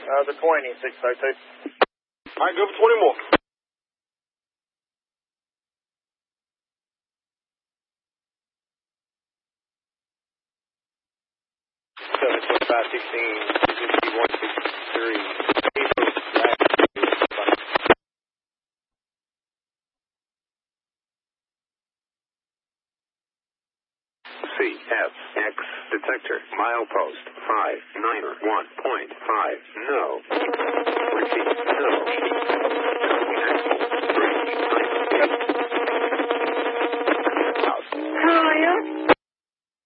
The 20, 602. All right, go for 20 more. CFX detector milepost 591.5 no.